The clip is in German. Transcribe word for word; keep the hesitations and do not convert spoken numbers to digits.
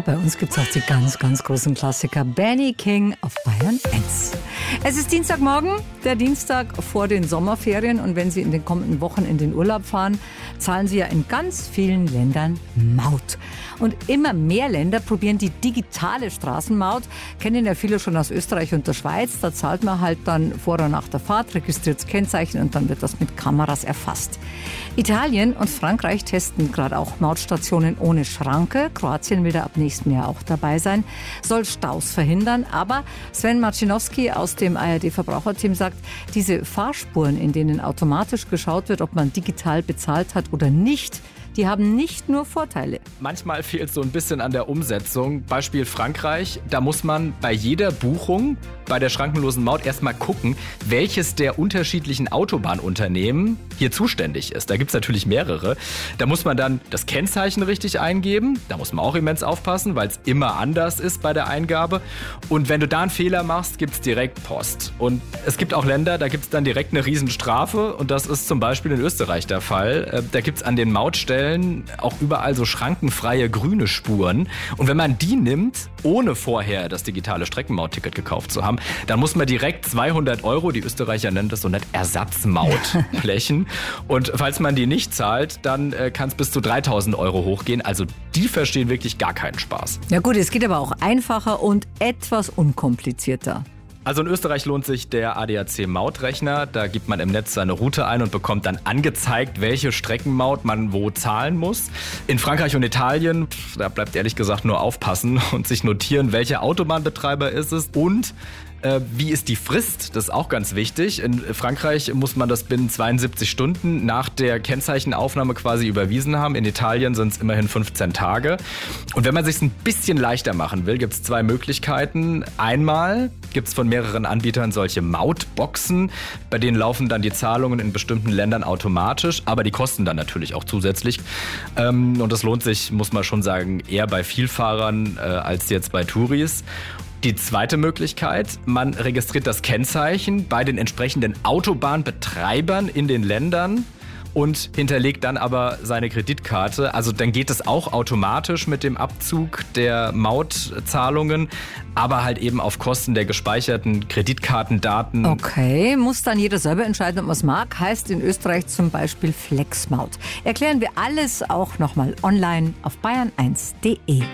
Ja, bei uns gibt es auch die ganz, ganz großen Klassiker. Benny King auf Bayern eins. Es ist Dienstagmorgen, der Dienstag vor den Sommerferien. Und wenn Sie in den kommenden Wochen in den Urlaub fahren, zahlen Sie ja in ganz vielen Ländern Maut. Und immer mehr Länder probieren die digitale Straßenmaut. Kennen ja viele schon aus Österreich und der Schweiz. Da zahlt man halt dann vor und nach der Fahrt, registriert das Kennzeichen und dann wird das mit Kameras erfasst. Italien und Frankreich testen gerade auch Mautstationen ohne Schranke. Kroatien will da ab nächstem Jahr auch dabei sein, soll Staus verhindern. Aber Sven Marcinowski aus dem A R D-Verbraucherteam sagt, diese Fahrspuren, in denen automatisch geschaut wird, ob man digital bezahlt hat oder nicht, die haben nicht nur Vorteile. Manchmal fehlt es so ein bisschen an der Umsetzung. Beispiel Frankreich, da muss man bei jeder Buchung bei der schrankenlosen Maut erstmal gucken, welches der unterschiedlichen Autobahnunternehmen hier zuständig ist. Da gibt es natürlich mehrere. Da muss man dann das Kennzeichen richtig eingeben. Da muss man auch immens aufpassen, weil es immer anders ist bei der Eingabe. Und wenn du da einen Fehler machst, gibt es direkt Post. Und es gibt auch Länder, da gibt es dann direkt eine Riesenstrafe. Und das ist zum Beispiel in Österreich der Fall. Da gibt es an den Mautstellen auch überall so schrankenfreie grüne Spuren. Und wenn man die nimmt, ohne vorher das digitale Streckenmautticket gekauft zu haben, dann muss man direkt zweihundert Euro, die Österreicher nennen das so nett, Ersatzmaut blechen. Und falls man die nicht zahlt, dann äh, kann es bis zu dreitausend Euro hochgehen. Also die verstehen wirklich gar keinen Spaß. Ja gut, es geht aber auch einfacher und etwas unkomplizierter. Also in Österreich lohnt sich der A D A C-Mautrechner. Da gibt man im Netz seine Route ein und bekommt dann angezeigt, welche Streckenmaut man wo zahlen muss. In Frankreich und Italien, da bleibt ehrlich gesagt nur aufpassen und sich notieren, welcher Autobahnbetreiber ist es und äh, wie ist die Frist. Das ist auch ganz wichtig. In Frankreich muss man das binnen zweiundsiebzig Stunden nach der Kennzeichenaufnahme quasi überwiesen haben. In Italien sind es immerhin fünfzehn Tage. Und wenn man es sich ein bisschen leichter machen will, gibt es zwei Möglichkeiten. Einmal gibt es von mehreren Anbietern solche Mautboxen, bei denen laufen dann die Zahlungen in bestimmten Ländern automatisch, aber die kosten dann natürlich auch zusätzlich. Ähm, und das lohnt sich, muss man schon sagen, eher bei Vielfahrern äh, als jetzt bei Touris. Die zweite Möglichkeit, man registriert das Kennzeichen bei den entsprechenden Autobahnbetreibern in den Ländern und hinterlegt dann aber seine Kreditkarte. Also dann geht es auch automatisch mit dem Abzug der Mautzahlungen, aber halt eben auf Kosten der gespeicherten Kreditkartendaten. Okay, muss dann jeder selber entscheiden, ob man es mag. Heißt in Österreich zum Beispiel Flexmaut. Erklären wir alles auch nochmal online auf bayern eins punkt de.